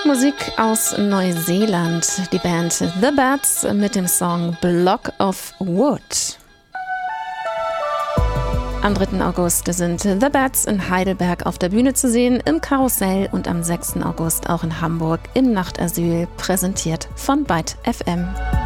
Musik aus Neuseeland, die Band The Bats mit dem Song Block of Wood. Am 3. August sind The Bats in Heidelberg auf der Bühne zu sehen, im Karussell, und am 6. August auch in Hamburg im Nachtasyl, präsentiert von Byte FM.